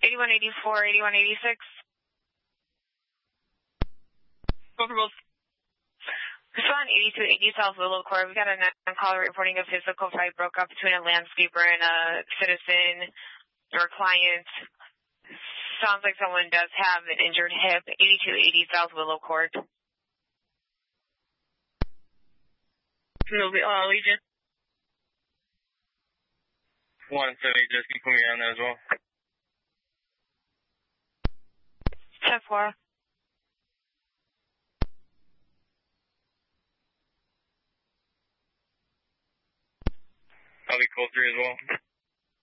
8184, 8186. Go for both. Respond 8280 South Willow Court. We got a caller reporting a physical fight broke up between a landscaper and a citizen or client. Sounds like someone does have an injured hip. 8280 South Willow Court. Legion. 170, just can put me on there as well. 10-4. I'll be code 3 as well.